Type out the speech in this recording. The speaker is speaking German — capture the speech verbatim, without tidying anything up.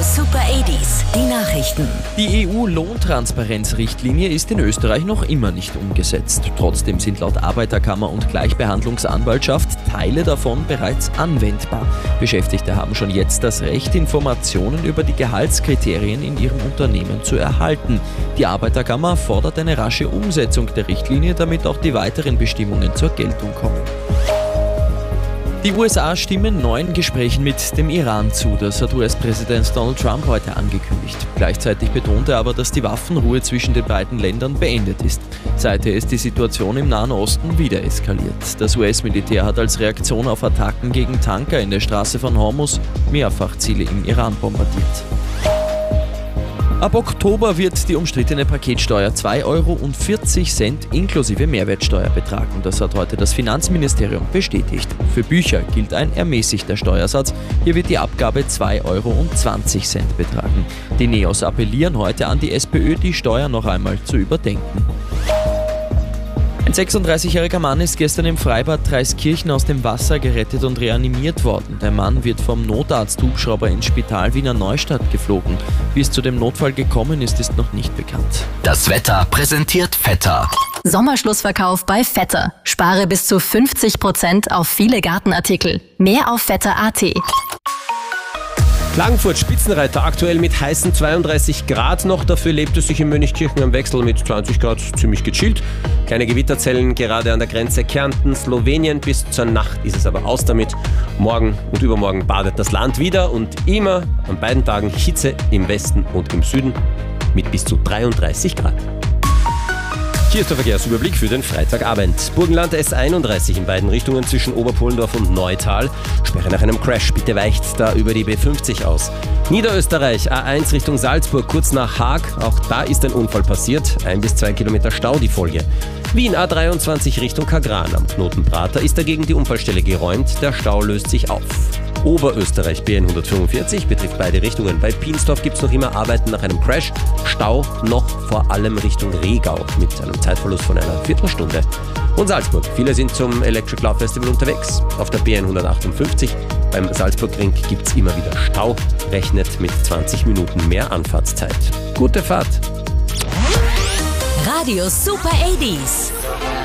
Super achtziger, die Nachrichten. Die E U-Lohntransparenzrichtlinie ist in Österreich noch immer nicht umgesetzt. Trotzdem sind laut Arbeiterkammer und Gleichbehandlungsanwaltschaft Teile davon bereits anwendbar. Beschäftigte haben schon jetzt das Recht, Informationen über die Gehaltskriterien in ihrem Unternehmen zu erhalten. Die Arbeiterkammer fordert eine rasche Umsetzung der Richtlinie, damit auch die weiteren Bestimmungen zur Geltung kommen. Die U S A stimmen neuen Gesprächen mit dem Iran zu, das hat U S-Präsident Donald Trump heute angekündigt. Gleichzeitig betonte er aber, dass die Waffenruhe zwischen den beiden Ländern beendet ist. Seither ist die Situation im Nahen Osten wieder eskaliert. Das U S-Militär hat als Reaktion auf Attacken gegen Tanker in der Straße von Hormuz mehrfach Ziele im Iran bombardiert. Ab Oktober wird die umstrittene Paketsteuer zwei Euro vierzig inklusive Mehrwertsteuer betragen. Das hat heute das Finanzministerium bestätigt. Für Bücher gilt ein ermäßigter Steuersatz. Hier wird die Abgabe zwei Euro zwanzig betragen. Die Neos appellieren heute an die SPÖ, die Steuer noch einmal zu überdenken. Ein sechsunddreißigjähriger Mann ist gestern im Freibad Dreiskirchen aus dem Wasser gerettet und reanimiert worden. Der Mann wird vom Notarzt-Hubschrauber ins Spital Wiener Neustadt geflogen. Wie es zu dem Notfall gekommen ist, ist noch nicht bekannt. Das Wetter präsentiert Vetter. Sommerschlussverkauf bei Vetter. Spare bis zu fünfzig Prozent auf viele Gartenartikel. Mehr auf vetter punkt at. Klagenfurt Spitzenreiter aktuell mit heißen zweiunddreißig Grad noch, dafür lebt es sich in Mönchkirchen am Wechsel mit zwanzig Grad ziemlich gechillt. Kleine Gewitterzellen gerade an der Grenze Kärnten, Slowenien, bis zur Nacht ist es aber aus damit. Morgen und übermorgen badet das Land wieder und immer an beiden Tagen Hitze im Westen und im Süden mit bis zu dreiunddreißig Grad. Hier ist der Verkehrsüberblick für den Freitagabend. Burgenland S einunddreißig in beiden Richtungen zwischen Oberpollendorf und Neutal. Sperre nach einem Crash, bitte weicht da über die B fünfzig aus. Niederösterreich A eins Richtung Salzburg, kurz nach Haag. Auch da ist ein Unfall passiert. Ein bis zwei Kilometer Stau die Folge. Wien A dreiundzwanzig Richtung Kagran am Knoten Prater ist dagegen die Unfallstelle geräumt. Der Stau löst sich auf. Oberösterreich B hundertfünfundvierzig betrifft beide Richtungen. Bei Piensdorf gibt es noch immer Arbeiten nach einem Crash. Stau noch vor allem Richtung Regau mit einem Zeitverlust von einer Viertelstunde. Und Salzburg. Viele sind zum Electric Love Festival unterwegs. Auf der B hundertachtundfünfzig beim Salzburgring gibt es immer wieder Stau. Rechnet mit zwanzig Minuten mehr Anfahrtszeit. Gute Fahrt! Radio Super achtziger.